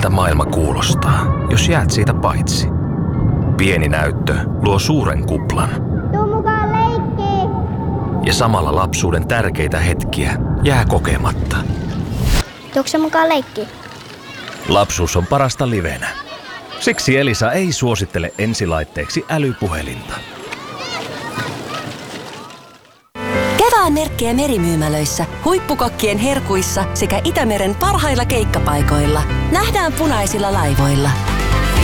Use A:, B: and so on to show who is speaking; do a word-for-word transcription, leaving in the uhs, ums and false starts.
A: Miltä maailma kuulostaa, jos jäät siitä paitsi? Pieni näyttö luo suuren kuplan.
B: Tuu mukaan leikkiin!
A: Ja samalla lapsuuden tärkeitä hetkiä jää kokematta.
B: Tuukse mukaan leikkiin?
A: Lapsuus on parasta livenä. Siksi Elisa ei suosittele ensilaitteeksi älypuhelinta.
C: Kevään merkkejä merimyymälöissä, huippukokkien herkuissa sekä Itämeren parhailla keikkapaikoilla. Nähdään punaisilla laivoilla.